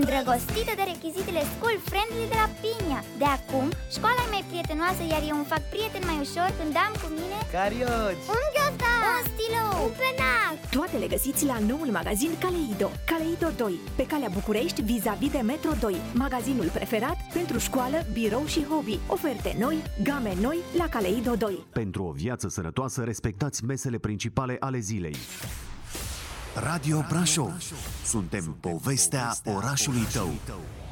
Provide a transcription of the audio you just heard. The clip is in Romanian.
îndrăgostită de rechizitele school friendly de la Pinia. De acum, școala e mai prietenoasă, iar eu îmi fac prieten mai ușor când am cu mine carioci, un ghiozdan, un stilou, un penac. Toate le găsiți la noul magazin Caleido. Caleido 2, pe calea București, vis-a-vis de Metro 2. Magazinul preferat pentru școală, birou și hobby. Oferte noi, game noi la Caleido 2. Pentru o viață sănătoasă, respectați mesele principale ale zilei. Radio Brașov. Suntem povestea orașului tău.